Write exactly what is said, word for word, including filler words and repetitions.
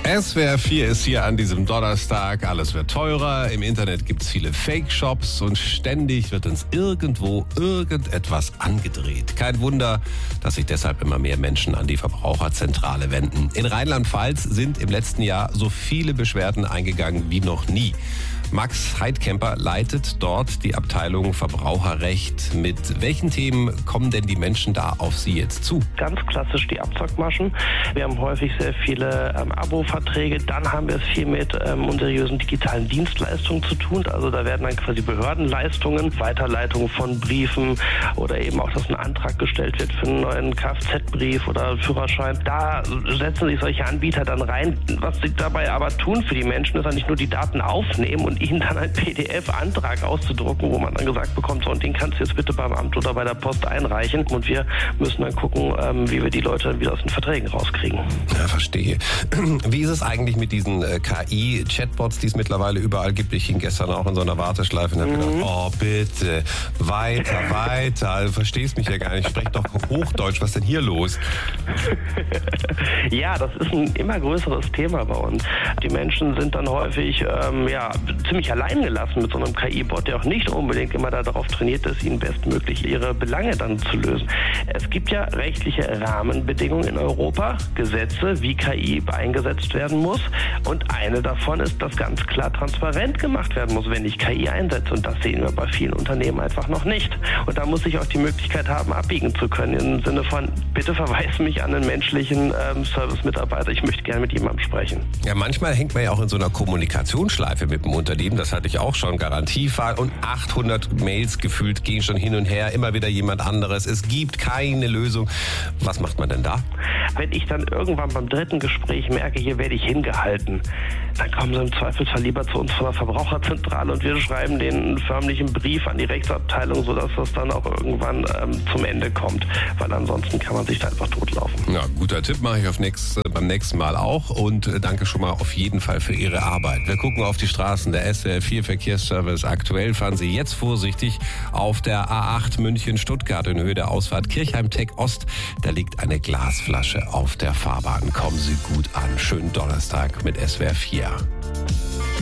S W R vier ist hier an diesem Donnerstag. Alles wird teurer. Im Internet gibt es viele Fake-Shops und ständig wird uns irgendwo irgendetwas angedreht. Kein Wunder, dass sich deshalb immer mehr Menschen an die Verbraucherzentrale wenden. In Rheinland-Pfalz sind im letzten Jahr so viele Beschwerden eingegangen wie noch nie. Max Heidkemper leitet dort die Abteilung Verbraucherrecht. Mit welchen Themen kommen denn die Menschen da auf Sie jetzt zu? Ganz klassisch die Abzockmaschen. Wir haben häufig sehr viele ähm, Abo-Verträge. Dann haben wir es viel mit ähm, unseriösen digitalen Dienstleistungen zu tun. Also da werden dann quasi Behördenleistungen, Weiterleitung von Briefen oder eben auch, dass ein Antrag gestellt wird für einen neuen Kfz-Brief oder Führerschein. Da setzen sich solche Anbieter dann rein. Was sie dabei aber tun für die Menschen, ist ja nicht nur die Daten aufnehmen und ihnen dann einen P D F-Antrag auszudrucken, wo man dann gesagt bekommt, so, und den kannst du jetzt bitte beim Amt oder bei der Post einreichen. Und wir müssen dann gucken, ähm, wie wir die Leute dann wieder aus den Verträgen rauskriegen. Ja, verstehe. Wie ist es eigentlich mit diesen äh, K I-Chatbots, die es mittlerweile überall gibt? Ich hing gestern auch in so einer Warteschleife und habe mhm. gedacht, oh bitte, weiter, weiter. Du verstehst mich ja gar nicht. Ich spreche doch Hochdeutsch. Was ist denn hier los? Ja, das ist ein immer größeres Thema bei uns. Die Menschen sind dann häufig ähm, ja, ziemlich allein gelassen mit so einem K I-Bot, der auch nicht unbedingt immer darauf trainiert ist, ihnen bestmöglich ihre Belange dann zu lösen. Es gibt ja rechtliche Rahmenbedingungen in Europa, Gesetze, wie K I eingesetzt werden muss. Und eine davon ist, dass ganz klar transparent gemacht werden muss, wenn ich K I einsetze. Und das sehen wir bei vielen Unternehmen einfach noch nicht. Und da muss ich auch die Möglichkeit haben, abbiegen zu können, im Sinne von, bitte verweis mich an einen menschlichen ähm, Service-Mitarbeiter. Ich möchte gerne mit jemandem sprechen. Ja, manchmal hängt man ja auch in so einer Kommunikationsschleife mit dem Unternehmen. Das hatte ich auch schon. Garantiefall und achthundert Mails gefühlt gehen schon hin und her. Immer wieder jemand anderes. Es gibt keine Lösung. Was macht man denn da? Wenn ich dann irgendwann beim dritten Gespräch merke, hier werde ich hingehalten, dann kommen sie im Zweifelsfall lieber zu uns von der Verbraucherzentrale und wir schreiben den förmlichen Brief an die Rechtsabteilung, sodass das dann auch irgendwann ähm, zum Ende kommt. Weil ansonsten kann man sich da einfach totlaufen. Ja, guter Tipp, mache ich auf nächst, beim nächsten Mal auch. Und äh, danke schon mal auf jeden Fall für Ihre Arbeit. Wir gucken auf die Straßen. Der S W R vier Verkehrsservice. Aktuell fahren Sie jetzt vorsichtig auf der A acht München-Stuttgart in Höhe der Ausfahrt Kirchheim-Tech Ost. Da liegt eine Glasflasche auf der Fahrbahn. Kommen Sie gut an. Schönen Donnerstag mit S W R vier.